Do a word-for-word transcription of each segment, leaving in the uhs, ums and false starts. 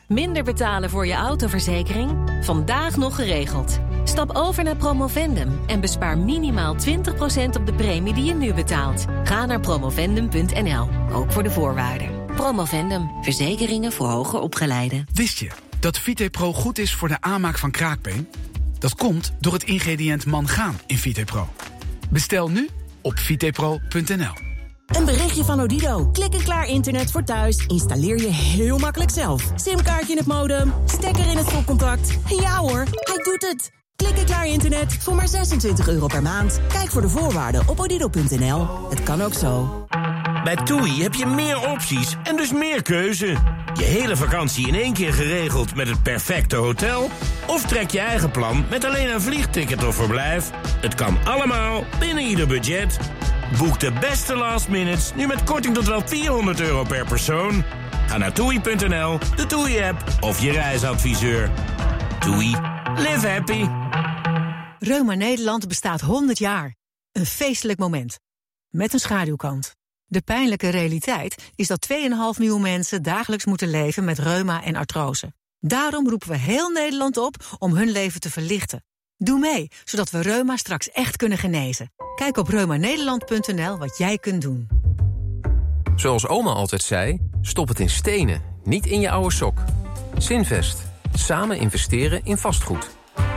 Minder betalen voor je autoverzekering? Vandaag nog geregeld. Stap over naar Promovendum en bespaar minimaal twintig procent op de premie die je nu betaalt. Ga naar promovendum punt n l, ook voor de voorwaarden. Promovendum, verzekeringen voor hoger opgeleiden. Wist je dat VitePro goed is voor de aanmaak van kraakbeen? Dat komt door het ingrediënt mangaan in VitePro. Bestel nu op vitepro punt n l. Een berichtje van Odido. Klik en klaar internet voor thuis. Installeer je heel makkelijk zelf. Simkaartje in het modem, stekker in het stopcontact. Ja hoor, hij doet het. Klik en klaar internet voor maar zesentwintig euro per maand. Kijk voor de voorwaarden op odido punt n l. Het kan ook zo. Bij TUI heb je meer opties en dus meer keuze. Je hele vakantie in één keer geregeld met het perfecte hotel? Of trek je eigen plan met alleen een vliegticket of verblijf? Het kan allemaal binnen ieder budget. Boek de beste last minutes nu met korting tot wel vierhonderd euro per persoon. Ga naar toei punt n l, de TUI-app of je reisadviseur. TUI. Live happy. Reuma Nederland bestaat honderd jaar. Een feestelijk moment. Met een schaduwkant. De pijnlijke realiteit is dat twee komma vijf miljoen mensen dagelijks moeten leven met reuma en artrose. Daarom roepen we heel Nederland op om hun leven te verlichten. Doe mee, zodat we reuma straks echt kunnen genezen. Kijk op reuma nederland punt n l wat jij kunt doen. Zoals oma altijd zei, stop het in stenen, niet in je oude sok. Zinvest. Samen investeren in vastgoed.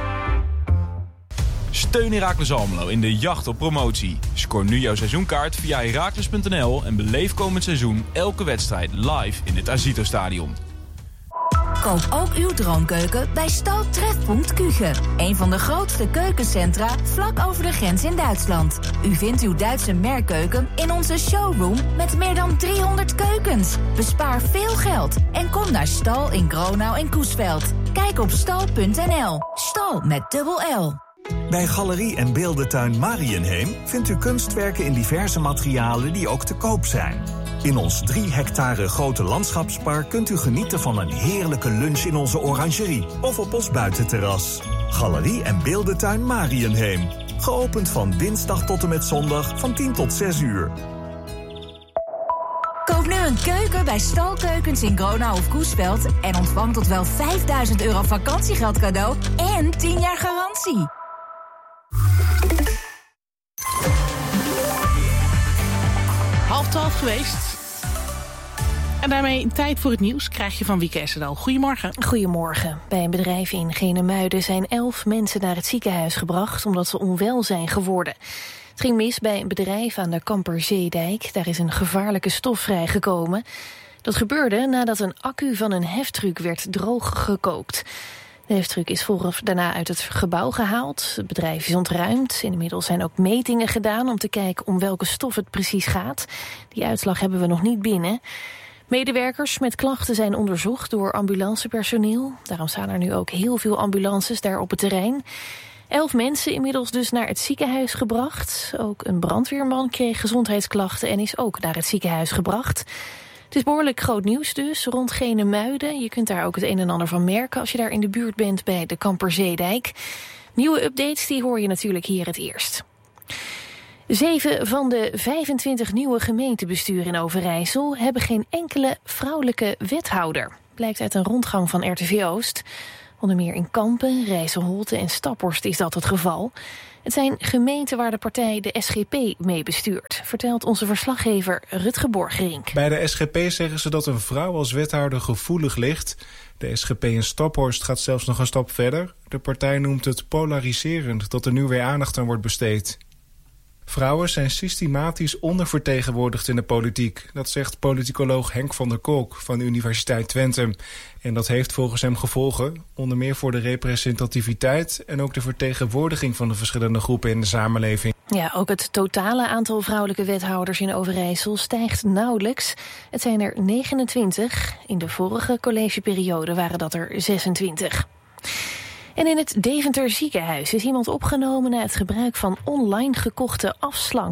Steun Heracles Almelo in de jacht op promotie. Scoor nu jouw seizoenkaart via heracles punt n l en beleef komend seizoen elke wedstrijd live in het Azito-stadion. Koop ook uw droomkeuken bij Stal Trefpunt Küche. Een van de grootste keukencentra vlak over de grens in Duitsland. U vindt uw Duitse merkkeuken in onze showroom met meer dan driehonderd keukens. Bespaar veel geld en kom naar Stal in Gronau en Coesveld. Kijk op stal punt n l. Stal met dubbel L. Bij Galerie en Beeldentuin Marienheem vindt u kunstwerken in diverse materialen die ook te koop zijn. In ons drie hectare grote landschapspark kunt u genieten van een heerlijke lunch in onze orangerie of op ons buitenterras. Galerie en Beeldentuin Marienheem. Geopend van dinsdag tot en met zondag van tien tot zes uur. Koop nu een keuken bij Stalkeukens in Gronau of Coesveld en ontvang tot wel vijfduizend euro vakantiegeld cadeau en tien jaar garantie. Half twaalf geweest. En daarmee tijd voor het nieuws krijg je van Wieke Essedal. Goedemorgen. Goedemorgen. Bij een bedrijf in Genemuiden zijn elf mensen naar het ziekenhuis gebracht omdat ze onwel zijn geworden. Het ging mis bij een bedrijf aan de Kamperzeedijk. Daar is een gevaarlijke stof vrijgekomen. Dat gebeurde nadat een accu van een heftruck werd droog gekookt. De heftruck is volgens daarna uit het gebouw gehaald. Het bedrijf is ontruimd. Inmiddels zijn ook metingen gedaan om te kijken om welke stof het precies gaat. Die uitslag hebben we nog niet binnen. Medewerkers met klachten zijn onderzocht door ambulancepersoneel. Daarom staan er nu ook heel veel ambulances daar op het terrein. Elf mensen inmiddels dus naar het ziekenhuis gebracht. Ook een brandweerman kreeg gezondheidsklachten en is ook naar het ziekenhuis gebracht. Het is behoorlijk groot nieuws dus, rond Genemuiden. Je kunt daar ook het een en ander van merken als je daar in de buurt bent bij de Kamperzeedijk. Nieuwe updates die hoor je natuurlijk hier het eerst. Zeven van de vijfentwintig nieuwe gemeentebesturen in Overijssel hebben geen enkele vrouwelijke wethouder. Blijkt uit een rondgang van R T V Oost. Onder meer in Kampen, Rijsselholte en Staphorst is dat het geval. Het zijn gemeenten waar de partij de S G P mee bestuurt, vertelt onze verslaggever Rutger Borgerink. Bij de S G P zeggen ze dat een vrouw als wethouder gevoelig ligt. De S G P in Staphorst gaat zelfs nog een stap verder. De partij noemt het polariserend dat er nu weer aandacht aan wordt besteed. Vrouwen zijn systematisch ondervertegenwoordigd in de politiek. Dat zegt politicoloog Henk van der Kolk van de Universiteit Twente. En dat heeft volgens hem gevolgen, onder meer voor de representativiteit en ook de vertegenwoordiging van de verschillende groepen in de samenleving. Ja, ook het totale aantal vrouwelijke wethouders in Overijssel stijgt nauwelijks. Het zijn er negenentwintig. In de vorige collegeperiode waren dat er zesentwintig. En in het Deventer ziekenhuis is iemand opgenomen na het gebruik van online gekochte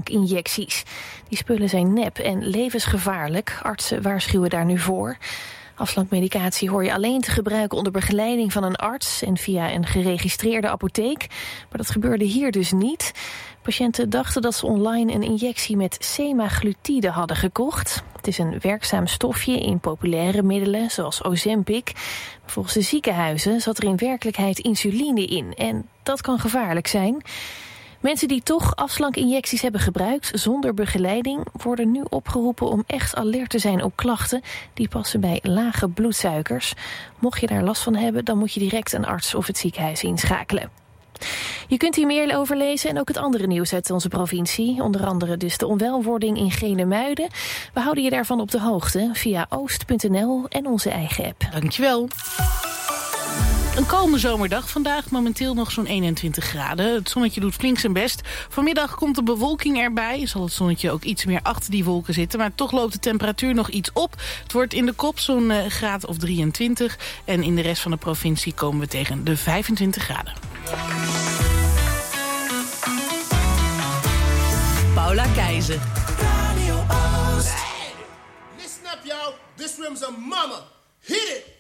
afslankinjecties. Die spullen zijn nep en levensgevaarlijk. Artsen waarschuwen daar nu voor. Afslankmedicatie hoor je alleen te gebruiken onder begeleiding van een arts en via een geregistreerde apotheek. Maar dat gebeurde hier dus niet. Patiënten dachten dat ze online een injectie met semaglutide hadden gekocht. Het is een werkzaam stofje in populaire middelen, zoals Ozempic. Volgens de ziekenhuizen zat er in werkelijkheid insuline in. En dat kan gevaarlijk zijn. Mensen die toch afslankinjecties hebben gebruikt zonder begeleiding worden nu opgeroepen om echt alert te zijn op klachten die passen bij lage bloedsuikers. Mocht je daar last van hebben, dan moet je direct een arts of het ziekenhuis inschakelen. Je kunt hier meer over lezen en ook het andere nieuws uit onze provincie. Onder andere dus de onwelwording in Genemuiden. We houden je daarvan op de hoogte via oost punt n l en onze eigen app. Dankjewel. Een kalme zomerdag vandaag, momenteel nog zo'n eenentwintig graden. Het zonnetje doet flink zijn best. Vanmiddag komt de bewolking erbij. Zal het zonnetje ook iets meer achter die wolken zitten. Maar toch loopt de temperatuur nog iets op. Het wordt in de kop zo'n uh, graad of drieëntwintig. En in de rest van de provincie komen we tegen de vijfentwintig graden. Paula Keizer. Radio Oost. Hey, listen up, y'all. This room's a mama. Hit it.